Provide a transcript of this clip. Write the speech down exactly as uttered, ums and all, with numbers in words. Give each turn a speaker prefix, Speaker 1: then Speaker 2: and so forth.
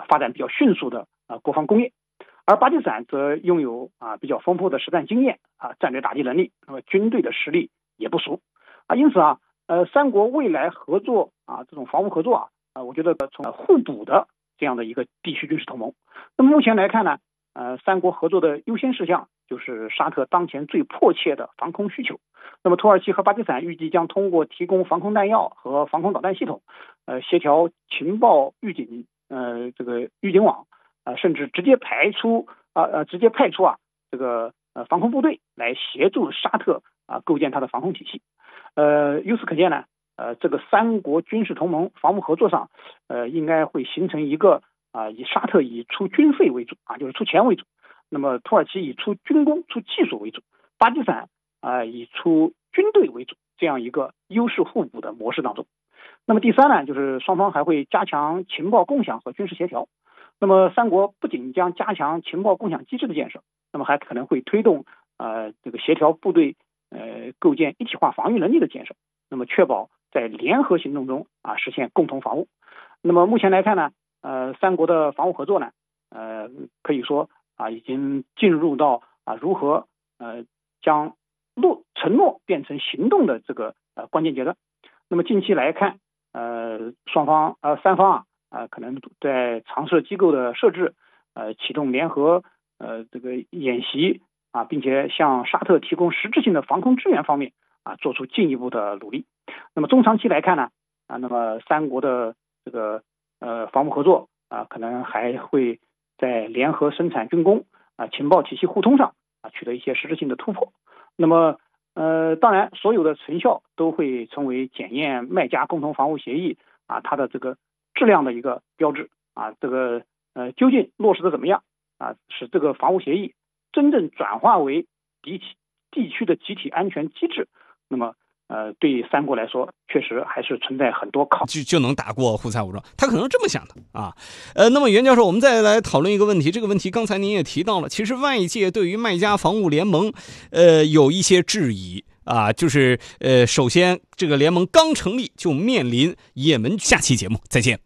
Speaker 1: 发展比较迅速的啊国防工业，而巴基斯坦则拥有啊比较丰富的实战经验啊战略打击能力，那么军队的实力也不俗啊，因此啊呃三国未来合作啊这种防务合作啊啊我觉得从互补的这样的一个地区军事同盟。那么目前来看呢，呃三国合作的优先事项就是沙特当前最迫切的防空需求。那么土耳其和巴基斯坦预计将通过提供防空弹药和防空导弹系统，呃协调情报预警呃这个预警网，呃甚至直接排出啊呃直接派出啊这个呃防空部队来协助沙特啊构建它的防空体系。呃由此可见呢，呃这个三国军事同盟防务合作上，呃应该会形成一个啊以沙特以出军费为主啊就是出钱为主，那么土耳其以出军工出技术为主，巴基斯坦啊、呃、以出军队为主，这样一个优势互补的模式当中。那么第三呢，就是双方还会加强情报共享和军事协调。那么三国不仅将加强情报共享机制的建设，那么还可能会推动呃这个协调部队呃构建一体化防御能力的建设，那么确保在联合行动中啊实现共同防务。那么目前来看呢，呃三国的防务合作呢，呃可以说啊已经进入到啊如何呃将诺承诺变成行动的这个呃关键阶段。那么近期来看，呃双方呃三方啊啊、呃、可能在常设机构的设置，呃启动联合呃这个演习啊，并且向沙特提供实质性的防空支援方面啊做出进一步的努力。那么中长期来看呢，啊那么三国的这个呃防务合作啊可能还会在联合生产军工啊情报体系互通上啊取得一些实质性的突破。那么呃，当然，所有的成效都会成为检验麦加共同防务协议啊它的这个质量的一个标志啊。这个呃究竟落实的怎么样啊，使这个防务协议真正转化为地区地区的集体安全机制，那么呃，对三国来说，确实还是存在很多考
Speaker 2: 就就能打过胡塞武装，他可能是这么想的啊。呃，那么袁教授，我们再来讨论一个问题，这个问题刚才您也提到了，其实外界对于麦加防务联盟，呃，有一些质疑啊，就是呃，首先这个联盟刚成立就面临也门。下期节目再见。